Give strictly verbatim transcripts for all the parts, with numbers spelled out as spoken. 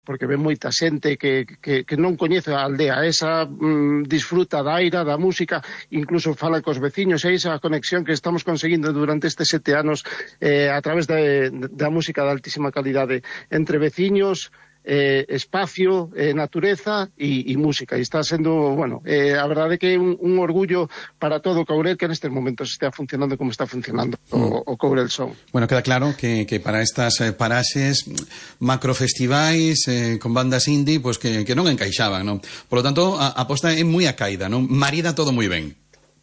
porque ve moita xente que, que, que non coñece a aldea esa, mm, disfruta da aira, da música, incluso fala cos veciños, e esa conexión que estamos conseguindo durante estes sete anos eh, a través de, de, da música de altísima calidade entre veciños, Eh, espacio, eh, natureza e, e música, e está sendo, bueno, eh, a verdade que é un, un orgullo para todo o Courel que nestes momentos estea funcionando como está funcionando mm. o, o Courel Son. Bueno, queda claro que, que para estas eh, paraxes macrofestivais eh, con bandas indie, pues que, que non encaixaban, non? Por lo tanto, a, a aposta é moi a caída, non? Marida todo moi ben.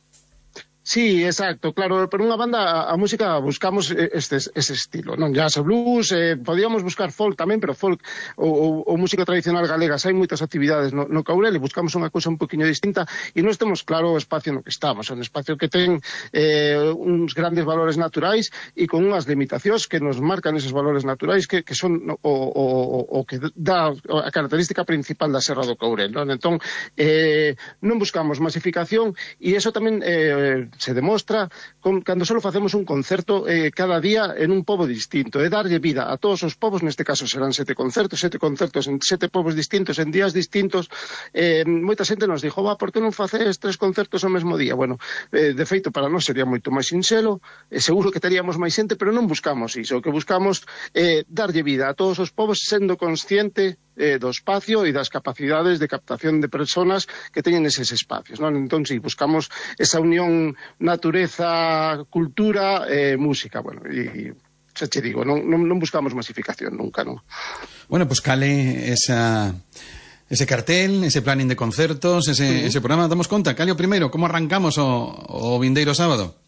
Sí, exacto, claro, por unha banda a, a música buscamos este, ese estilo, non? Jazz e blues, eh, podíamos buscar folk tamén, pero folk ou, ou, ou música tradicional galega, hai moitas actividades no, no Courel e buscamos unha cousa un poquinho distinta e non temos claro o espacio no que estamos, un espacio que ten eh, uns grandes valores naturais e con unhas limitacións que nos marcan esos valores naturais que, que son o, o, o que dá a característica principal da Serra do Courel, non? Entón, eh, non buscamos masificación e eso tamén eh, se demostra con, cando só facemos un concerto eh, cada día en un pobo distinto, é darlle vida a todos os povos, neste caso serán sete concertos, sete concertos en sete povos distintos, en días distintos. Eh, moita xente nos dixo, va, por que non faces tres concertos ao mesmo día? Bueno, eh, de feito, para nós sería moito máis sinxelo, eh, seguro que teríamos máis xente, pero non buscamos iso, o que buscamos é eh, darlle vida a todos os povos sendo consciente eh, do espacio e das capacidades de captación de personas que teñen eses espacios, non? Entón, si, sí, buscamos esa unión natureza, cultura, eh, música, bueno, e xa che digo, non, non, non buscamos masificación nunca, non? Bueno, pues cale esa... ese cartel, ese planning de concertos, ese, uh-huh. ese programa, damos conta, Calio, primeiro, como arrancamos o, o vindeiro sábado?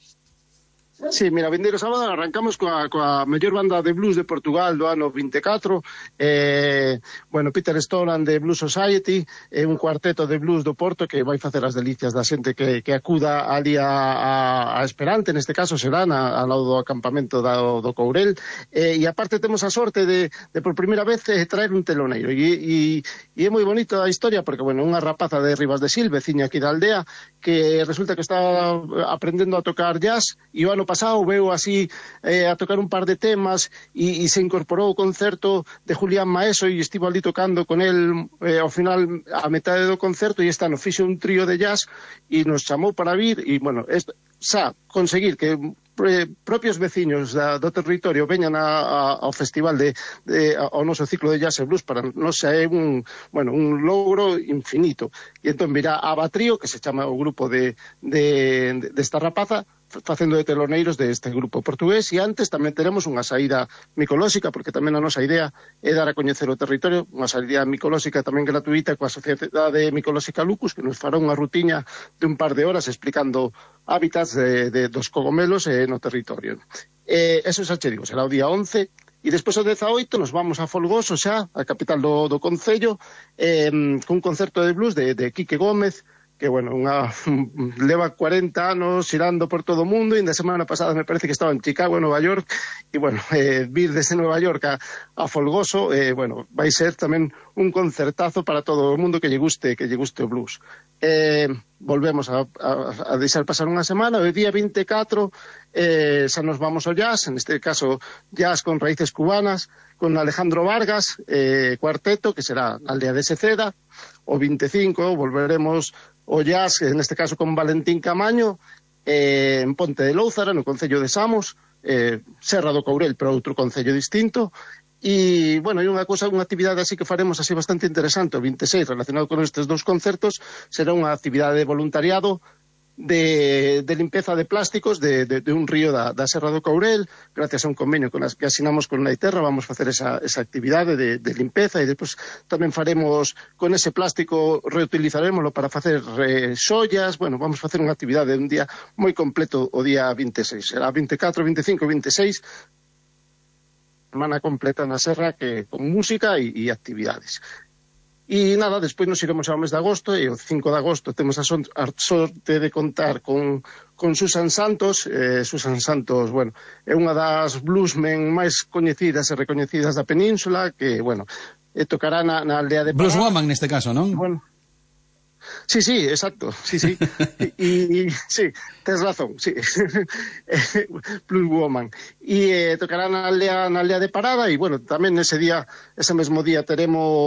Sí, mira, vindeiro sábado arrancamos coa, coa mellor banda de blues de Portugal do ano vinte e catro, eh, bueno, Peter Storan de Blues Society, eh, un cuarteto de blues do Porto que vai facer as delicias da xente que, que acuda ali a, a, a Esperante, neste caso serán ao lado do acampamento do, do Courel, eh, e aparte temos a sorte de, de por primeira vez eh, traer un teloneiro, e, e, e é moi bonita a historia, porque, bueno, unha rapaza de Rivas de Sil, veciña aquí da aldea, que resulta que está aprendendo a tocar jazz, e o ano pasado veu así eh, a tocar un par de temas e, e se incorporou ao concerto de Julián Maeso e estivo ali tocando con el eh, ao final a metade do concerto, e este ano fixe un trío de jazz e nos chamou para vir e, bueno, est, xa conseguir que eh, propios veciños da, do territorio veñan a, a, ao festival de, de ao noso ciclo de jazz e blues para nos é un, bueno, un logro infinito. E entón virá a Batrío, que se chama o grupo de, de, de, de esta rapaza, facendo de teloneiros deste grupo portugués, e antes tamén teremos unha saída micolóxica, porque tamén a nosa idea é dar a coñecer o territorio, unha saída micolóxica tamén gratuita coa Sociedade Micolóxica Lucus, que nos fará unha rutiña de un par de horas explicando hábitats de, de, dos cogomelos eh, no territorio. Eh, eso xa che digo, será o día once, e despois o dezaoito nos vamos a Folgoso xa, a capital do, do concello, eh, cun concerto de blues de, de Quique Gómez, que, bueno, unha, leva cuarenta anos xirando por todo o mundo, e na semana pasada me parece que estaba en Chicago, en Nova York, e, bueno, eh, vir desde Nova York a, a Folgoso, eh, bueno, vai ser tamén un concertazo para todo o mundo que lle guste, que lle guste o blues. Eh, volvemos a, a, a deixar pasar unha semana, o día vinte e catro eh, xa nos vamos ao jazz, en este caso jazz con raíces cubanas, con Alejandro Vargas, eh, cuarteto, que será na aldea de Seceda. O vinte e cinco volveremos o jazz, en este caso con Valentín Camaño, eh, en Ponte de Lóuzara, no concello de Samos, eh, Serra do Courel, pero outro concello distinto. E, bueno, hai unha cosa, unha actividade así que faremos así bastante interesante, o vinte e seis, relacionado con estes dous concertos, será unha actividade de voluntariado de, de limpeza de plásticos de, de, de un río da, da Serra do Courel, gracias a un convenio con as que asinamos con Naiterra. Vamos facer esa, esa actividade de, de limpeza, e depois tamén faremos con ese plástico, reutilizaremoslo para facer eh, xollas. Bueno, vamos facer unha actividade un día moi completo o día vinte e seis, será vinte e catro, vinte e cinco, vinte e seis, semana completa na Serra, que con música e, e actividades. E nada, despois nos iremos ao mes de agosto, e o cinco de agosto temos a, son, a sorte de contar con, con Susan Santos. eh, Susan Santos, bueno, é unha das bluesmen máis coñecidas e recoñecidas da península, que, bueno, eh, tocará na, na aldea de Pará. Blueswoman neste caso, non? Bueno, sí, sí, exacto, sí, sí, y, y sí, tens razón, sí, Blueswoman, e eh, tocará na aldea, na aldea de Parada, e, bueno, tamén ese día, ese mesmo día teremos